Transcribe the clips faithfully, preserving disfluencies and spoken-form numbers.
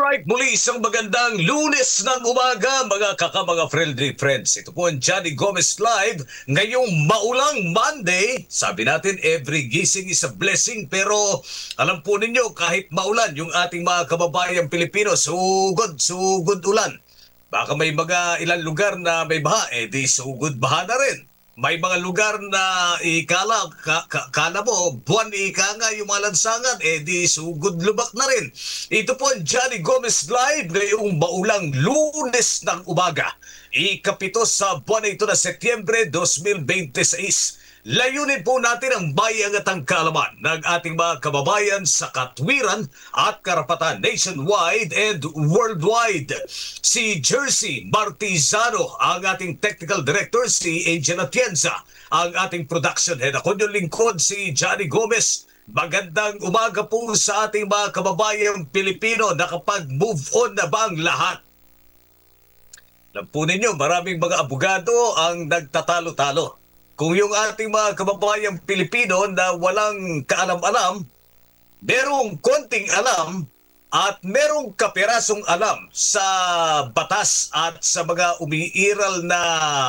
Alright, muli isang magandang Lunes ng umaga mga kaka mga friendly friends. Ito po ang Johnny Gomez Live ngayong maulang Monday. Sabi natin every gising is a blessing, pero alam po ninyo kahit maulan yung ating mga kababayang Pilipino, sugod, sugod ulan. Baka may mga ilang lugar na may baha, eh di sugod baha na rin. May mga lugar na ikala, ka, ka, kala mo, buwan ika nga yung mga lansangan, eh di sugod lubak na rin. Ito po ang Johnny Gomez Live ngayong maulang Lunes ng umaga. Ikapito sa buwan na ito na Setyembre twenty twenty-six. Layunin po natin ang bayang at ang kaalaman ng ating mga kababayan sa katwiran at karapatan nationwide and worldwide. Si Jersey Martizano, ang ating technical director, si Angel Atienza, ang ating production head. Ako yung lingkod, si Johnny Gomez. Magandang umaga po sa ating mga kababayang Pilipino. Nakapag-move on na ba ang lahat? Alam po ninyo, maraming mga abogado ang nagtatalo-talo. Kung yung ating mga kababayang Pilipino na walang kaalam-alam, merong konting alam at merong kapirasong alam sa batas at sa mga umiiral na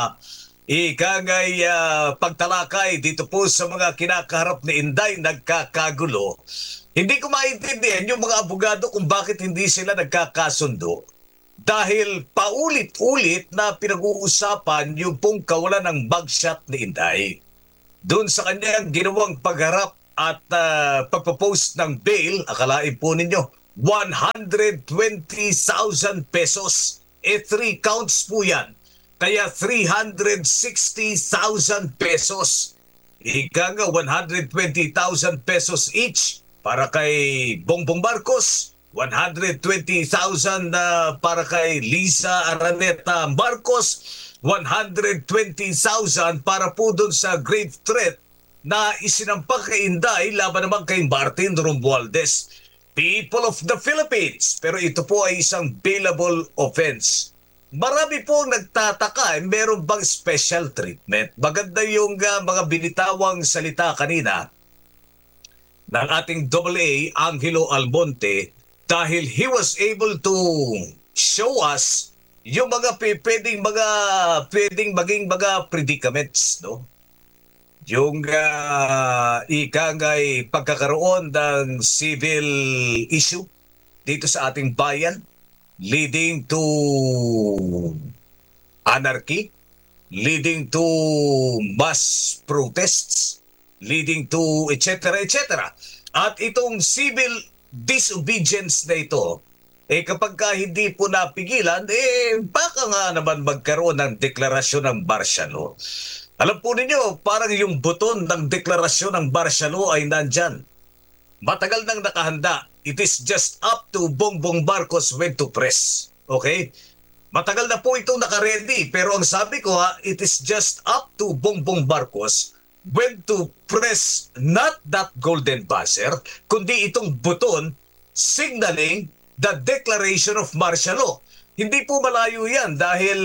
ikangay uh, pagtalakay dito po sa mga kinakaharap ni Inday nagkakagulo. Hindi ko maintindihan yung mga abogado kung bakit hindi sila nagkakasundo. Dahil paulit-ulit na pinag-uusapan yung pong kawalan ng mugshot ni Inday. Doon sa kanyang ginawang pagharap at uh, pagpapost ng bail, akalain po ninyo, one hundred twenty thousand pesos. E three counts po yan. Kaya three hundred sixty thousand pesos. Ika nga one hundred twenty thousand pesos each para kay Bongbong Marcos. one hundred twenty thousand uh, para kay Lisa Araneta Marcos, one hundred twenty thousand para po doon sa grave threat na isinampak kay Inday laban naman kay Martin Romualdez. People of the Philippines, pero ito po ay isang bailable offense. Marami po nagtataka, eh, meron bang special treatment? Maganda yung uh, mga binitawang salita kanina ng ating double A, Angelo Almonte, dahil he was able to show us yung mga pwedeng mga pwedeng maging mga predicaments, no? Yung uh, ikangay pagkakaroon ng civil issue dito sa ating bayan leading to anarchy, leading to mass protests, leading to et cetera et cetera. At itong civil disobedience na ito, eh kapag ka hindi po napigilan, eh baka nga naman magkaroon ng deklarasyon ng martial law. Alam po ninyo, parang yung buton ng deklarasyon ng martial law ay nandyan. Matagal nang nakahanda. It is just up to Bongbong Marcos when to press. Okay? Matagal na po itong nakaredy, pero ang sabi ko ha, it is just up to Bongbong Marcos when to press not that golden buzzer, kundi itong buton signaling the declaration of martial law. Hindi po malayo yan dahil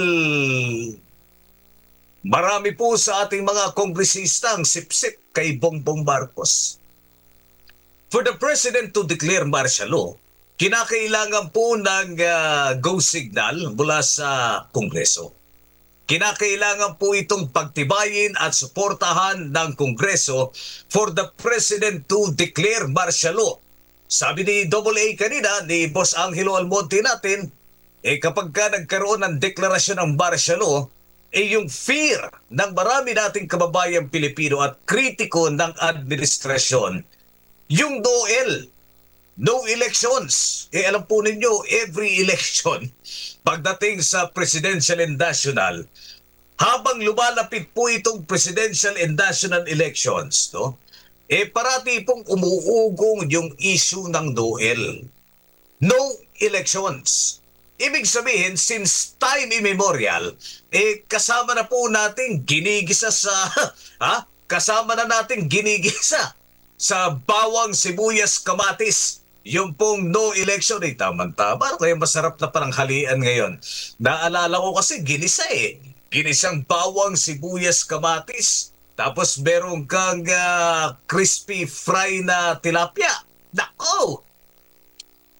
marami po sa ating mga kongresista ang sipsip kay Bongbong Marcos. For the President to declare martial law, kinakailangan po ng uh, go signal mula sa Kongreso. Kinakailangan po itong pagtibayin at suportahan ng Kongreso for the President to declare martial law. Sabi ni double A kanina, ni Boss Angelo Almonte natin, eh kapag ka nagkaroon ng deklarasyon ng martial law, eh yung fear ng marami nating kababayang Pilipino at kritiko ng administrasyon, yung no L, no elections. Eh alam po ninyo, every election, pagdating sa presidential and national, habang lumalapit po itong presidential and national elections, no? Eh parati pong umuugong yung issue ng no L. No elections. Ibig sabihin, since time immemorial, eh kasama na po natin ginigisa sa, ha? Kasama na natin ginigisa sa bawang, sibuyas, kamatis. Yung pong no election, eh tamang-tama. Kaya masarap na pananghalian ngayon. Naalala ko kasi ginisa eh. Ginisang bawang, sibuyas, kamatis. Tapos meron kang uh, crispy fry na tilapia. Nako!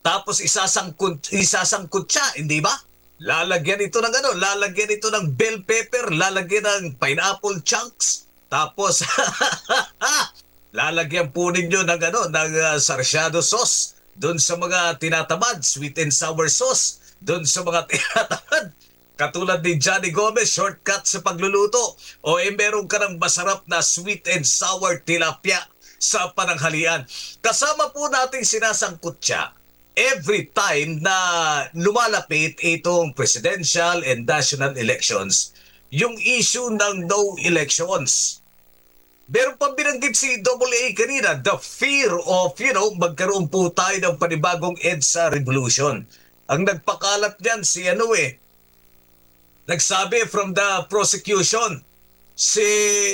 Tapos isasangkot, isasangkot siya, hindi ba? Lalagyan ito ng ano, lalagyan ito ng bell pepper, lalagyan ng pineapple chunks, tapos lalagyan po ninyo ng ano, ng uh, sarsyado sauce doon sa mga tinatamad, sweet and sour sauce doon sa mga tinatamad. Katulad ni Johnny Gomez, shortcut sa pagluluto. O eh meron ka ng masarap na sweet and sour tilapia sa pananghalian. Kasama po nating sinasangkot siya every time na lumalapit itong presidential and national elections, yung issue ng no elections. Meron pa binanggit si Double A kanina, the fear of, you know, magkaroon po tayo ng panibagong EDSA revolution. Ang nagpakalat niyan si ano eh, nagsabi from the prosecution, si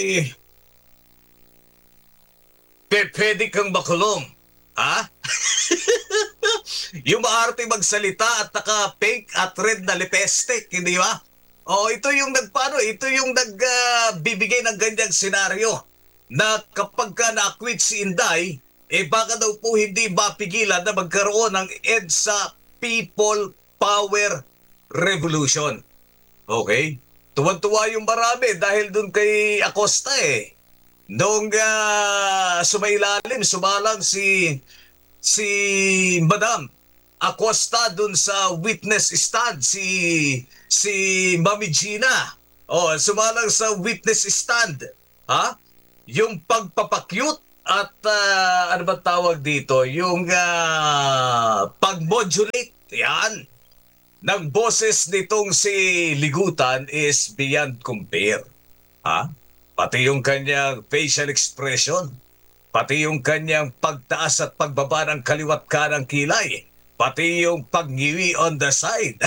P- pwede kang makulong. Ha? Yung maarte magsalita at naka-pink at red na lipstick, hindi ba? O ito yung nagpano, ito yung nagbibigay uh, ng ganyang senaryo na kapag ka na-acquit si Inday, eh baka daw po hindi mapigilan na magkaroon ng EDSA People Power Revolution. Okay? Tuwan-tuwa yung marami dahil dun kay Acosta eh. Noong uh, sumailalim, sumalang si si Madam Acosta dun sa witness stand, si si Mami Gina. Oh, sumalang sa witness stand. Ha? Yung pagpapakyut at uh, ano ba tawag dito? Yung uh, pag-modulate. Yan. Ng boses nitong si Ligutan is beyond compare. Ha? Pati yung kanyang facial expression, pati yung kanyang pagtaas at pagbaba ng kaliwat kanang kilay, pati yung pagngiwi on the side.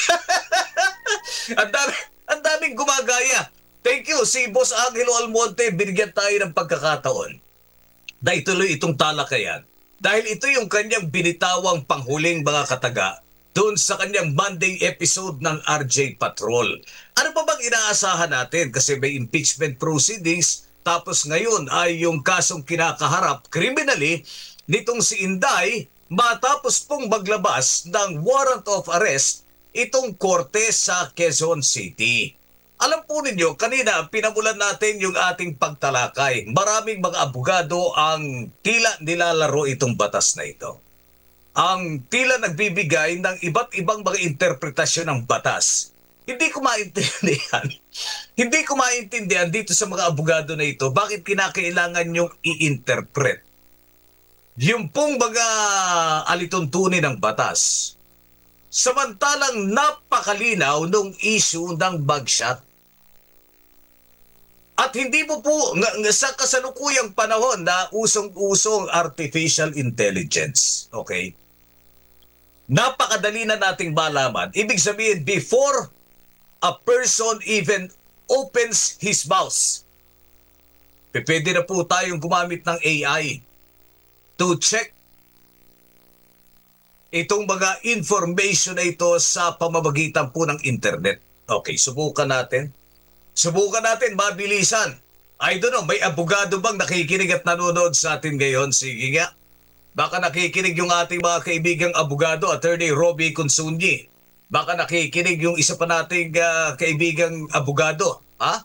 Ang dami, ang daming gumagaya. Thank you, si Boss Angelo Almonte, binigyan tayo ng pagkakataon na ituloy itong talakayan. Dahil ito yung kanyang binitawang panghuling mga kataga doon sa kanyang Monday episode ng R J Patrol. Ano pa bang inaasahan natin? Kasi may impeachment proceedings, tapos ngayon ay yung kasong kinakaharap criminally nitong si Inday matapos pong maglabas ng warrant of arrest itong korte sa Quezon City. Alam po ninyo, kanina pinamulan natin yung ating pagtalakay. Maraming mga abogado ang tila nilalaro itong batas na ito. Ang tila nagbibigay ng iba't ibang mga interpretasyon ng batas. Hindi ko maintindihan. Hindi ko maintindihan dito sa mga abogado na ito bakit kinakailangan yung i-interpret yung pong mga alituntunin ng batas. Samantalang napakalinaw nung issue ng mugshot. At hindi mo po ng, sa kasalukuyang panahon na usong-usong artificial intelligence. Okay? Napakadali na nating malaman. Ibig sabihin, before a person even opens his mouth, pwede na po tayong gumamit ng A I to check itong mga information na ito sa pamamagitan po ng internet. Okay, subukan natin. Subukan natin, mabilisan. I don't know, may abogado bang nakikinig at nanonood sa atin ngayon? Sige nga. Baka nakikinig yung ating mga kaibigang abogado, Attorney Robbie Consunyi. Baka nakikinig yung isa pa nating uh, kaibigang abogado. Ha?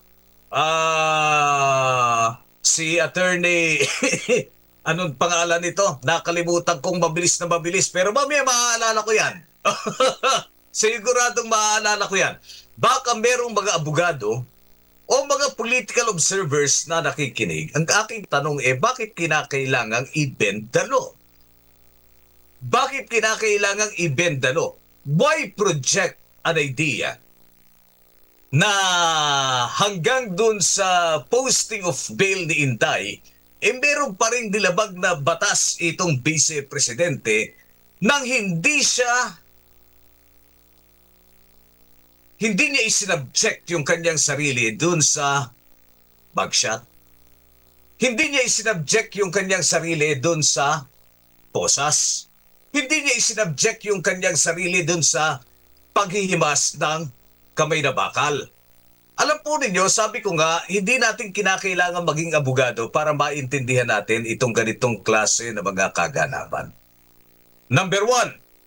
Uh, si Attorney... Anong pangalan nito? Nakalimutan kong mabilis na mabilis. Pero mamaya maaalala ko yan. Siguradong maaalala ko yan. Baka merong mga abogado o mga political observers na nakikinig. Ang aking tanong eh, bakit kinakailangang i-bend the law? Bakit kinakailangang i-bend the law? Why project an idea na hanggang dun sa posting of bail ni Inday, eh meron pa rin dilabag na batas itong vice-presidente nang hindi siya, hindi niya isinabject yung kanyang sarili dun sa mugshot. Hindi niya isinabject yung kanyang sarili dun sa posas. Hindi niya isinabject yung kanyang sarili dun sa paghihimas ng kamay na bakal. Alam po ninyo, sabi ko nga, hindi natin kinakailangan maging abogado para maintindihan natin itong ganitong klase na mga kaganapan. Number one,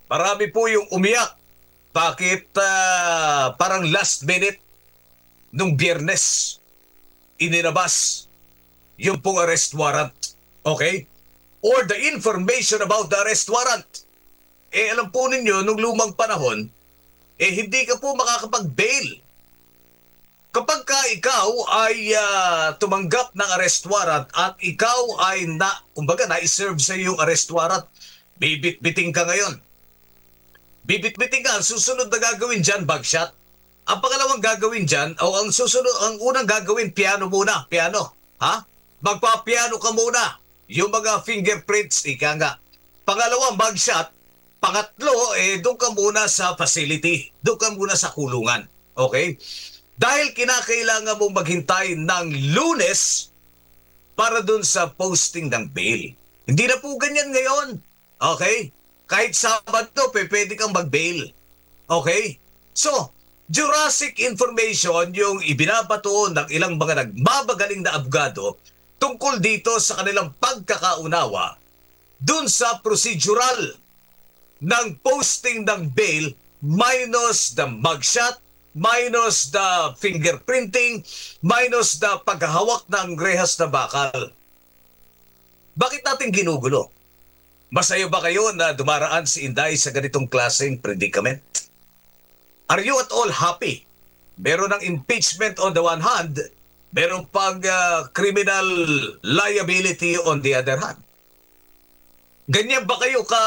Marami po yung umiyak. Bakit ah, parang last minute nung Biyernes inilabas yung pong arrest warrant? Okay? Or the information about the arrest warrant. Eh alam po ninyo, nung lumang panahon, eh hindi ka po makakapag-bail. Kapag ka ikaw ay ah, tumanggap ng arrest warrant at ikaw ay na, kumbaga na-serve sa yung arrest warrant, bibit-biting ka ngayon. Bibit-biting ka, ang susunod na gagawin dyan, bagshot. Ang pangalawang gagawin dyan, o ang susunod, ang unang gagawin, piano muna, piano. Ha? Magpa-piano ka muna. Yung mga fingerprints, ika nga. Pangalawang bagshot, pangatlo, eh, doon ka muna sa facility. Doon ka muna sa kulungan. Okay? Dahil kinakailangan mong maghintay ng Lunes para dun sa posting ng bail. Hindi na po ganyan ngayon. Okay? Kahit Sabado, pwede kang mag-bail. Okay? So, Jurassic information yung ibinabato ng ilang mga nagmamagaling na abogado tungkol dito sa kanilang pagkakaunawa dun sa procedural ng posting ng bail minus the mugshot, minus the fingerprinting, minus the paghahawak ng rehas na bakal. Bakit natin ginugulo? Masaya ba kayo na dumaraan si Inday sa ganitong klaseng predicament? Are you at all happy? Meron ng impeachment on the one hand, meron pang uh, criminal liability on the other hand. Ganyan ba kayo ka...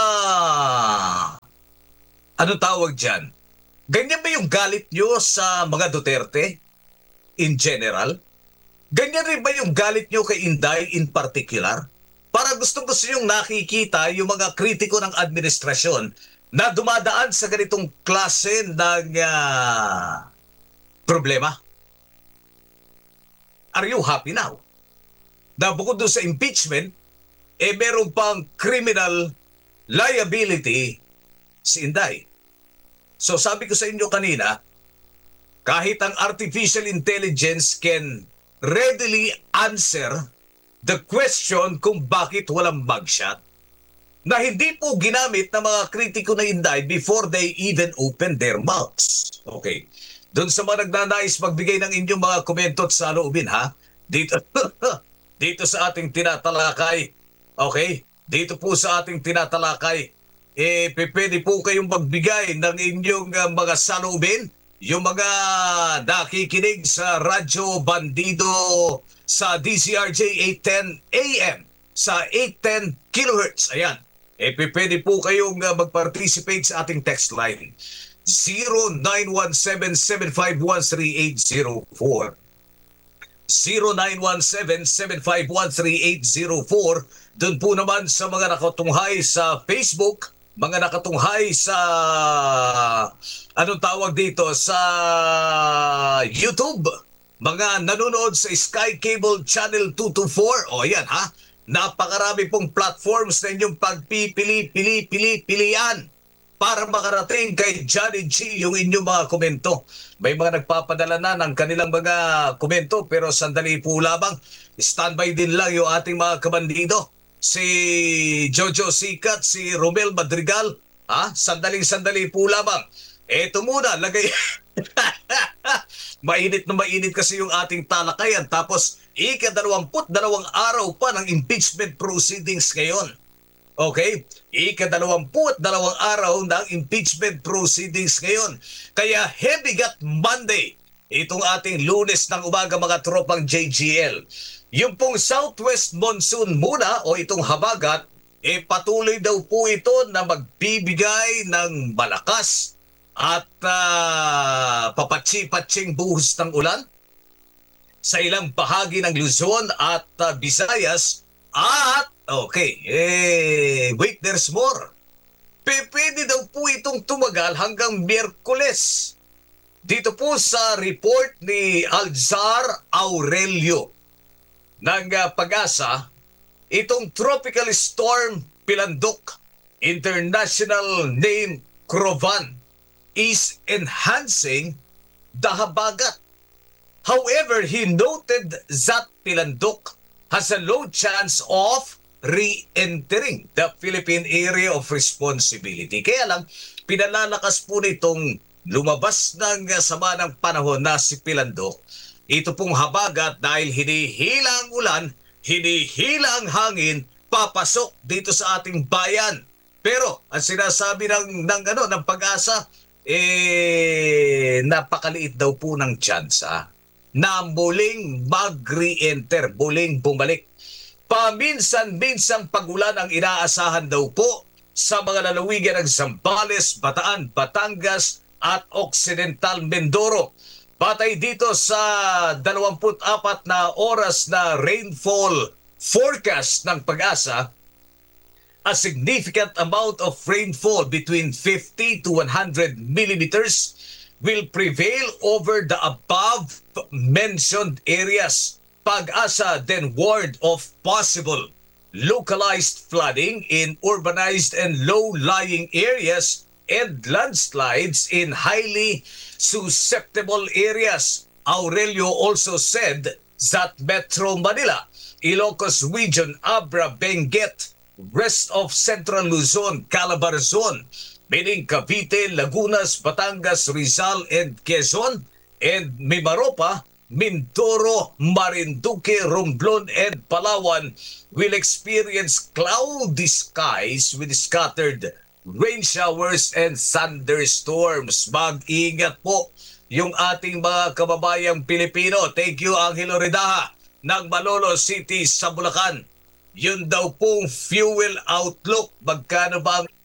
Ano tawag dyan? Ganyan ba yung galit nyo sa mga Duterte in general? Ganyan rin ba yung galit nyo kay Inday in particular? Para gusto-gusto yung nakikita yung mga kritiko ng administrasyon na dumadaan sa ganitong klase ng uh, problema. Are you happy now? Na bukod doon sa impeachment, eh meron pang criminal liability si Inday. So sabi ko sa inyo kanina, kahit ang artificial intelligence can readily answer the question kung bakit walang mugshot, na hindi po ginamit ng mga kritiko na Inday before they even open their mouths. Okay. Doon sa mga nagnanais magbigay ng inyong mga komento at saloobin, ha? Dito, dito sa ating tinatalakay. Okay? Dito po sa ating tinatalakay, eh, pwede po kayong magbigay ng inyong uh, mga saloobin, yung mga nakikinig sa Radyo Bandido sa D C R J eight ten A M sa eight ten kilohertz. Ayan. Eh, pwede po kayong uh, mag-participate sa ating text line. zero nine one seven, seven five one, three eight zero four. zero nine one seven, seven five one, three eight zero four. Doon po naman sa mga nakatunghay sa Facebook, mga nakatunghay sa, anong tawag dito, sa YouTube, mga nanonood sa Sky Cable Channel two twenty-four. O yan ha, napakarami pong platforms na inyong pagpipili-pili-pili-pilian para makarating kay Johnny G yung inyong mga komento. May mga nagpapadala na ng kanilang mga komento, pero sandali po lamang. Standby din lang yung ating mga kabandido. Si Jojo Sikat, si Romel Madrigal. Ha? Sandaling-sandali po lamang. Eto muna, lagay... mainit na mainit kasi yung ating talakayan. Tapos, ika-dalawamput dalawang araw pa ng impeachment proceedings ngayon. Okay? Ika-dalawamput dalawang araw ng impeachment proceedings ngayon. Kaya heavy gut Monday, itong ating Lunes ng umaga mga tropang J G L. Yung pong southwest monsoon muna o itong habagat, eh patuloy daw po ito na magbibigay ng malakas at uh, papatsi-patsing buhos ng ulan sa ilang bahagi ng Luzon at uh, Visayas. At, okay, eh, wait, there's more. P- pwede daw po itong tumagal hanggang Miyerkules. Dito po sa report ni Alzar Aurelio ng uh, Pag-asa, itong tropical storm Pilandok, international name Crovan, is enhancing the habagat. However, he noted that Pilandok has a low chance of re-entering the Philippine Area of Responsibility. Kaya lang, pinalalakas po nitong lumabas ng uh, sama ng panahon na si Pilandok. Ito pong habagat dahil hinihila ang ulan, hinihila ang hangin, papasok dito sa ating bayan. Pero ang sinasabi ng, ng, ano, ng Pag-asa, eh, napakaliit daw po ng tsansa na muling mag-re-enter, muling bumalik. Paminsan-minsang pagulan ang inaasahan daw po sa mga lalawigan ng Zambales, Bataan, Batangas at Occidental Mindoro. Batay dito sa dalawampu't apat na oras na rainfall forecast ng Pag-asa, a significant amount of rainfall between fifty to one hundred millimeters will prevail over the above-mentioned areas. Pag-asa then warned of possible localized flooding in urbanized and low-lying areas and landslides in highly susceptible areas. Aurelio also said that Metro Manila, Ilocos Region, Abra, Benguet, rest of Central Luzon, Calabarzon, meaning Cavite, Lagunas, Batangas, Rizal, and Quezon, and Mimaropa, Mindoro, Marinduque, Romblon, and Palawan will experience cloudy skies with scattered rain showers and thunderstorms. Mag-ingat po yung ating mga kababayang Pilipino. Thank you, Angelo Redaha ng Malolos City sa Bulacan. Yun daw pong fuel outlook. Magkano ba ang